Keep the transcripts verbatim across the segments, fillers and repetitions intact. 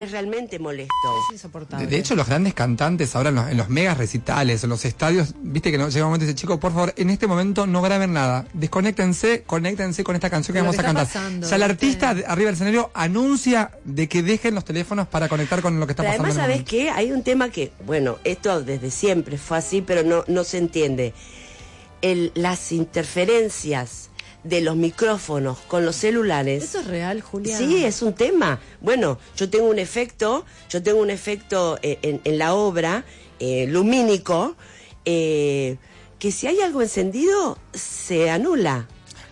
Es realmente molesto. Es insoportable. De, de hecho, los grandes cantantes ahora en los, en los megas recitales, en los estadios, viste que no, llega un momento y dice, chicos, por favor, en este momento no graben nada. Desconéctense, conéctense con esta canción que Pero vamos que a cantar. pasando, o sea, el ¿viste? artista de- arriba del escenario anuncia de que dejen los teléfonos para conectar con lo que está Pero pasando. además, en el ¿sabés qué? Hay un tema que, bueno, esto desde siempre fue así, pero no, no se entiende. El, las interferencias de los micrófonos con los celulares. ¿Eso es real, Julia? Sí, es un tema. Bueno, yo tengo un efecto, yo tengo un efecto eh, en, en la obra eh, lumínico, eh, que si hay algo encendido, se anula.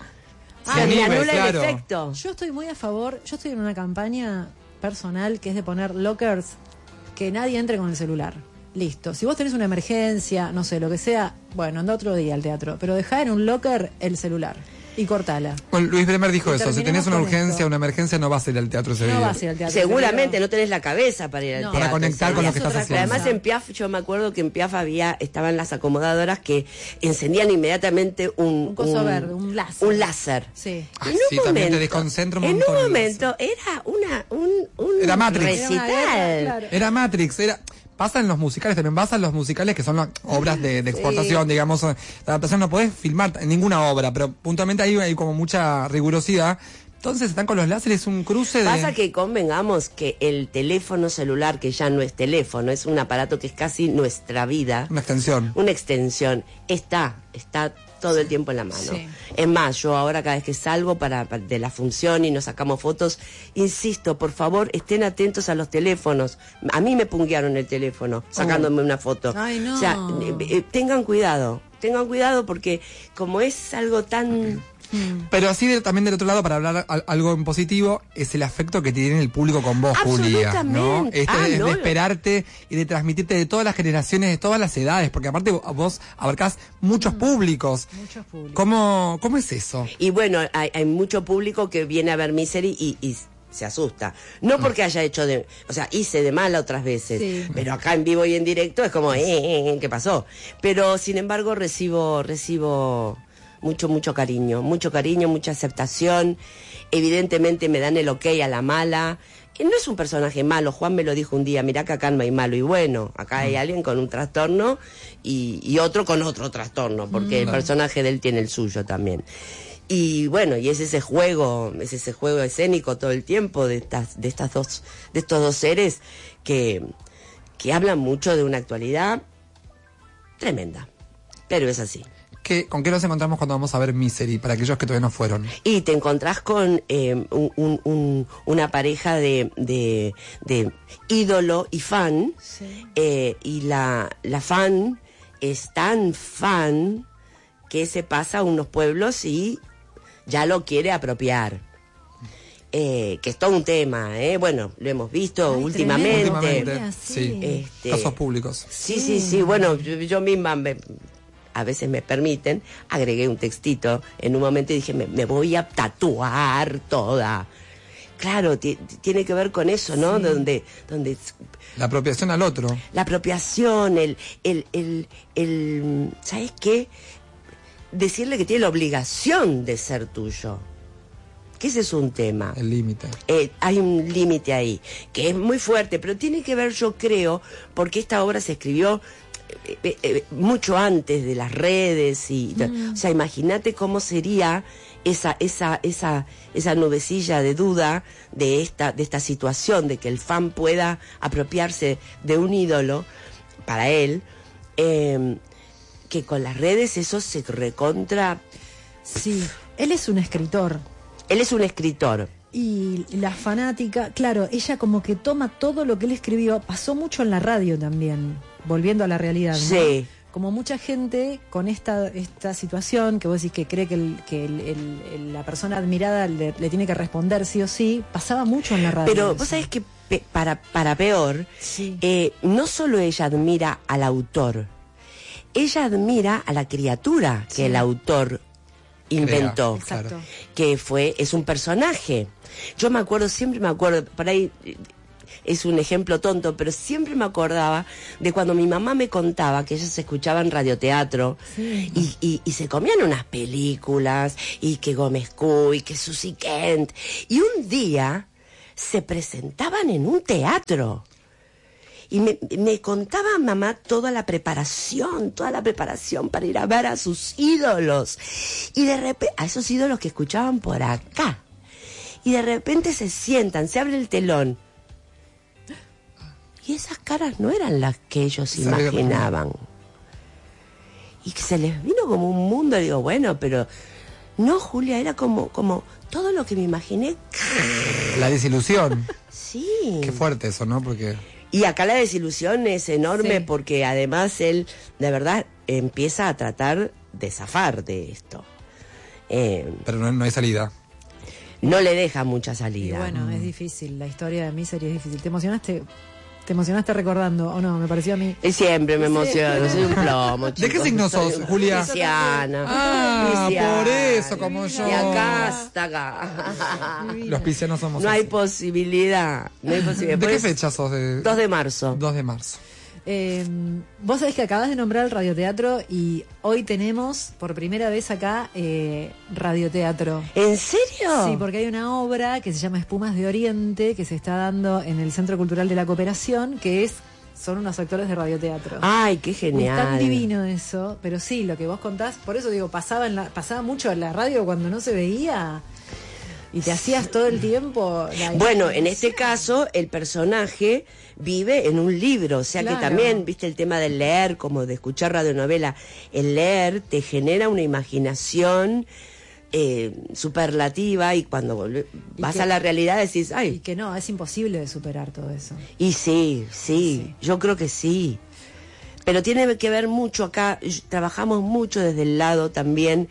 Se Se anime, anula claro. el efecto. Yo estoy muy a favor, yo estoy en una campaña personal que es de poner lockers que nadie entre con el celular. Listo. Si vos tenés una emergencia, no sé, lo que sea, bueno, anda otro día al teatro, pero dejá en un locker el celular y cortala. Bueno, Luis Bremer dijo Y eso, si terminemos tenés una con urgencia, esto. una emergencia, no vas a ir al teatro ese No día. vas a ir al teatro. Seguramente pero- no tenés la cabeza para ir al No. teatro. Para conectar ¿sí? con lo Es que estás otra haciendo. cosa. Además en Piaf, yo me acuerdo que en Piaf había, estaban las acomodadoras que encendían inmediatamente un... Un coso verde, un láser. Un láser. Sí. Ay, En un sí, también te momento- desconcentra un En montón un el momento era una, un, un Era Matrix. recital. Era una guerra, claro. Era Matrix, era... Pasa en los musicales también, pasa en los musicales que son las obras de, de exportación, digamos, de adaptación, no podés filmar en ninguna obra, pero puntualmente ahí hay como mucha rigurosidad. Entonces están con los láseres, un cruce de... Pasa que convengamos que el teléfono celular, que ya no es teléfono, es un aparato que es casi nuestra vida, Una extensión. una extensión, está, está todo el tiempo en la mano. Sí. Es más, yo ahora cada vez que salgo para, para- de la función y nos sacamos fotos, insisto, por favor, estén atentos a los teléfonos. A mí me punguearon el teléfono sacándome una foto. Ay, no. O sea, eh, eh, tengan cuidado, tengan cuidado porque como es algo tan... Pero así de- también del otro lado, para hablar al- algo en positivo, es el afecto que tiene el público con vos, Julia, ¿no? Absolutamente. Este Ah, es no. de esperarte y de transmitirte de todas las generaciones, de todas las edades, porque aparte vo- vos abarcás muchos públicos. Muchos públicos. ¿Cómo, ¿Cómo es eso? Y bueno, hay, hay mucho público que viene a ver Misery y, y se asusta. No porque haya hecho de... O sea, hice de mala otras veces. Sí. Pero acá en vivo y en directo es como, eh, eh, eh, ¿qué pasó? Pero, sin embargo, recibo recibo mucho, mucho cariño. Mucho cariño, mucha aceptación. Evidentemente me dan el ok a la mala. Y no es un personaje malo. Juan me lo dijo un día, mirá que acá no hay malo y bueno. Acá hay alguien con un trastorno y, y otro con otro trastorno. Porque el personaje de él tiene el suyo también. Y bueno, y es ese juego, es ese juego escénico todo el tiempo de estas, de estas dos, de estos dos seres que, que hablan mucho de una actualidad tremenda. Pero es así. ¿Qué, ¿Con qué nos encontramos cuando vamos a ver Misery, para aquellos que todavía no fueron? Y te encontrás con eh, un, un- un- una pareja de, de, de ídolo y fan, Sí. eh, y la, la fan es tan fan que se pasa a unos pueblos y ya lo quiere apropiar. Eh, que es todo un tema, ¿eh? Bueno, lo hemos visto Ay, últimamente. tremendo. Últimamente, Sí. sí. Este, Casos públicos. Sí, sí, sí. Bueno, yo, yo misma, me- a veces me permiten, agregué un textito en un momento y dije, me, me voy a tatuar toda. Claro, ti- tiene que ver con eso, ¿no? Sí. Donde, donde La apropiación al otro. la apropiación, el, el, el, el, ¿sabes qué? Decirle que tiene la obligación de ser tuyo. Que ese es un tema. El límite. Eh, hay un límite ahí, que es muy fuerte, pero tiene que ver, yo creo, porque esta obra se escribió eh, eh, eh, mucho antes de las redes y, o sea, imagínate cómo sería esa, esa, esa, esa nubecilla de duda de esta, de esta situación, de que el fan pueda apropiarse de un ídolo para él, eh, que con las redes eso se recontra. Sí, él es un escritor. Él es un escritor. Y la fanática, claro, ella como que toma todo lo que él escribió, pasó mucho en la radio también, volviendo a la realidad, ¿no? Sí. Como mucha gente con esta esta situación, que vos decís que cree que, el, que el- el- el- la persona admirada le, le tiene que responder sí o sí, pasaba mucho en la radio. Pero eso. vos sabés que pe- para, para peor, Sí. eh, no solo ella admira al autor, ella admira a la criatura que Sí. el autor inventó. Crea, Exacto. Que fue, es un personaje. Yo me acuerdo, siempre me acuerdo, por ahí eh, es un ejemplo tonto, pero siempre me acordaba de cuando mi mamá me contaba que ellas escuchaban radioteatro Sí. y, y, y se comían unas películas, y que Gómez Q y que Susie Kent. Y un día se presentaban en un teatro. Y me, me contaba mamá toda la preparación, toda la preparación para ir a ver a sus ídolos. Y de repente, a esos ídolos que escuchaban por acá. Y de repente se sientan, se abre el telón. Y esas caras no eran las que ellos se imaginaban. Y que se les vino como un mundo. Digo, bueno, pero no, Julia, era como, como todo lo que me imaginé. La desilusión. Sí. Qué fuerte eso, ¿no? Porque... Y acá la desilusión es enorme, sí, porque además él, de verdad, empieza a tratar de zafar de esto. Eh, Pero no, no hay salida. No le deja mucha salida. Y bueno, mm. es difícil, la historia de Misery es difícil. ¿Te emocionaste? ¿Te emocionaste recordando o no? Me pareció a mí. Y siempre me emociono, soy un plomo, chicos. ¿De qué signo sos, soy Julia? Pisciana. Ah, Pisciana. por eso, como yo. Y acá hasta acá. Los piscianos somos No hay así. posibilidad. No hay posibilidad. ¿De Pues, qué fecha sos? De... dos de marzo. dos de marzo. Eh, vos sabés que acabas de nombrar el radioteatro y hoy tenemos por primera vez acá eh, radioteatro. ¿En serio? Sí, porque hay una obra que se llama Espumas de Oriente que se está dando en el Centro Cultural de la Cooperación, que es son unos actores de radioteatro. Ay, qué genial. Es tan divino eso, pero sí, lo que vos contás, por eso digo, pasaba en la, pasaba mucho en la radio cuando no se veía. Y te hacías todo el tiempo... La bueno, en este caso, el personaje vive en un libro, o sea claro, que también, viste, el tema del leer, como de escuchar radionovela, el leer te genera una imaginación eh, superlativa y cuando volve, y vas que, a la realidad decís, ay... Y que no, es imposible de superar todo eso. Y sí, sí, sí, yo creo que sí. Pero tiene que ver mucho acá, trabajamos mucho desde el lado también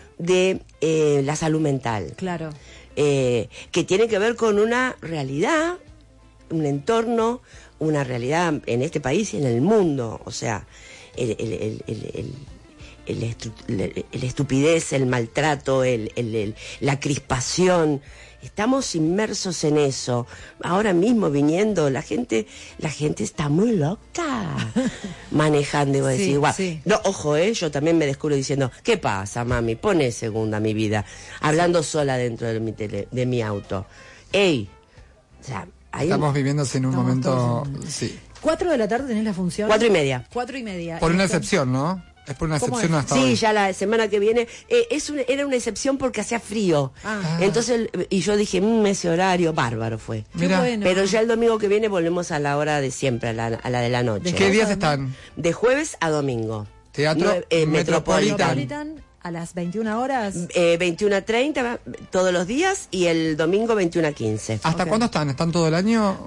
de eh, la salud mental. Claro. Eh, que tiene que ver con una realidad, un entorno, una realidad en este país y en el mundo. O sea, el, el, el, el, el, el, estu, el, el estupidez, el maltrato, el, el, el, la crispación. Estamos inmersos en eso. Ahora mismo viniendo, la gente, la gente está muy loca manejando, y voy a decir, sí, guau. Sí. No, ojo, eh, yo también me descubro diciendo, ¿qué pasa, mami? Pone segunda mi vida, hablando sí. sola dentro de mi tele, de mi auto. Ey, o sea, ahí estamos viviendo en un estamos momento, en... sí. ¿Cuatro de la tarde tenés la función? Cuatro y media. Cuatro y media. Por una excepción, ¿no? Es por una excepción hasta sí, hoy. ya la semana que viene. Eh, es una, era una excepción porque hacía frío. Ah. Entonces, y yo dije, mmm, ese horario bárbaro fue. Mira. Bueno. Pero ya el domingo que viene volvemos a la hora de siempre, a la, a la de la noche. ¿Qué días están? De jueves a domingo. Teatro no, eh, Metropolitan. Metropolitan. A las veintiuna horas. Eh, veintiuna a treinta todos los días y el domingo veintiuna a quince. ¿Hasta okay. cuándo están? ¿Están todo el año?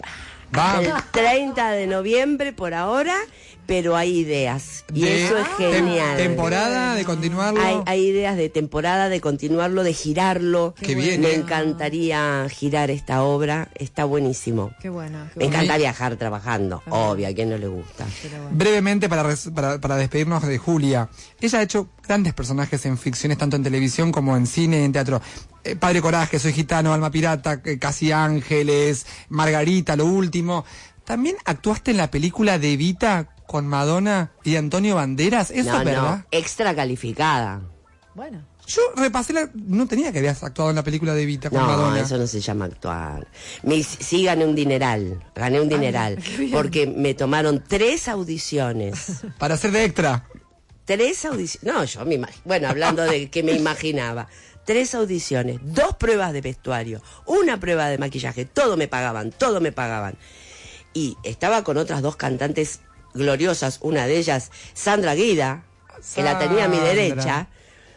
Va. El treinta de noviembre por ahora, pero hay ideas. Y de, eso es genial. ¿Temporada de continuarlo? Hay, hay ideas de temporada, de continuarlo, de girarlo. Qué bien. Me encantaría girar esta obra. Está buenísimo. Qué bueno. Qué Me bueno. encanta viajar trabajando. Qué bueno. Obvio, a quien no le gusta. Bueno. Brevemente, para, res, para, para despedirnos de Julia. Ella ha hecho grandes personajes en ficciones, tanto en televisión como en cine y en teatro. Eh, Padre Coraje, Soy Gitano, Alma Pirata, eh, Casi Ángeles, Margarita, Lo Último. También actuaste en la película de Evita con Madonna y Antonio Banderas. ¿Eso no, es verdad? No, extra calificada. Bueno. Yo repasé la... No tenía que habías actuado en la película de Evita con no, Madonna. No, eso no se llama actuar. Me, sí gané un dineral. Gané un dineral. Ay, porque me tomaron tres audiciones. Para hacer de extra. Tres audiciones. No, yo me imagino. Bueno, hablando de que me imaginaba. Tres audiciones, dos pruebas de vestuario, una prueba de maquillaje. Todo me pagaban, todo me pagaban. Y estaba con otras dos cantantes gloriosas. Una de ellas, Sandra Guida, que la tenía a mi derecha.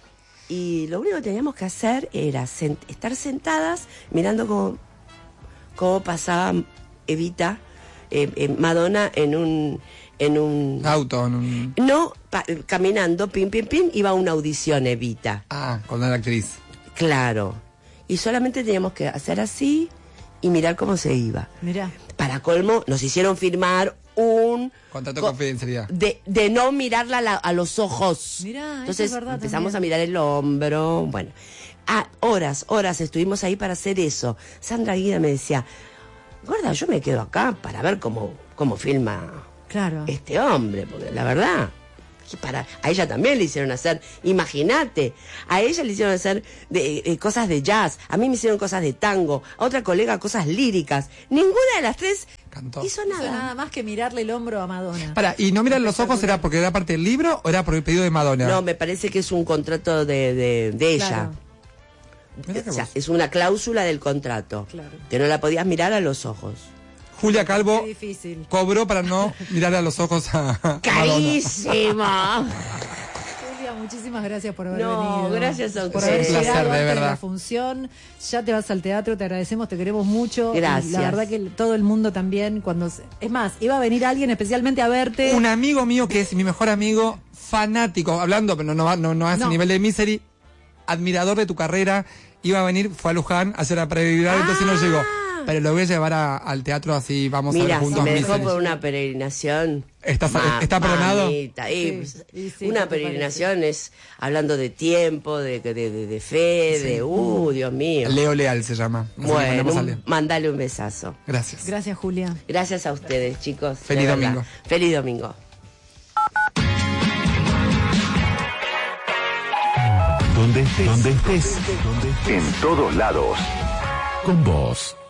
Y lo único que teníamos que hacer era sent estar sentadas mirando cómo, cómo pasaba Evita, eh, eh, Madonna en un... en un auto, en un... No, pa, caminando, pim, pim, pim, iba a una audición Evita. Ah, con la actriz. Claro. Y solamente teníamos que hacer así y mirar cómo se iba. Mirá. Para colmo, nos hicieron firmar un... Contrato de confidencialidad. De, de no mirarla a, la, a los ojos. Mirá, entonces eso es verdad empezamos también. a mirar el hombro, bueno. Ah, horas, horas estuvimos ahí para hacer eso. Sandra Guida me decía, gorda, yo me quedo acá para ver cómo, cómo filma Claro. este hombre, porque la verdad, Y para, a ella también le hicieron hacer, imagínate, a ella le hicieron hacer de, eh, cosas de jazz, a mí me hicieron cosas de tango, a otra colega cosas líricas. Ninguna de las tres Cantó. hizo No nada. hizo nada más que mirarle el hombro a Madonna. Para, ¿y no mirar los ojos era porque era parte del libro o era por el pedido de Madonna? No, me parece que es un contrato de, de, de ella. Claro. Mirá que O sea, vos. es una cláusula del contrato. Claro. Que no la podías mirar a los ojos. Julia Calvo Qué difícil. cobró para no mirar a los ojos a, a Madonna. ¡Carísima! Julia, muchísimas gracias por haber No, venido. gracias a Por ustedes. haber Un placer, llegado de antes de verdad. la función. Ya te vas al teatro, te agradecemos, te queremos mucho. Gracias. Y la verdad que todo el mundo también, cuando se- es más, iba a venir alguien especialmente a verte. Un amigo mío que es mi mejor amigo, fanático, hablando, pero no, va- no, no a ese No. nivel de Misery, admirador de tu carrera, iba a venir, fue a Luján a hacer la previbrar, entonces no llegó. Pero lo voy a llevar a- al teatro, así vamos a Mira, ver si juntos me dejó Misery. por una peregrinación. ¿Está- está perdonado? mamita, y, Sí, y sí, una ¿qué te peregrinación es hablando de tiempo, de, de, de, de fe, de. Uh, Dios mío. Leo Leal se llama. Así que Bueno, mandamos a un- Leo. mandale un besazo. Gracias. Gracias, Julia. Gracias a ustedes, chicos. de Feliz verdad. domingo. Feliz domingo. Donde estés, donde estés, en todos lados. Con vos.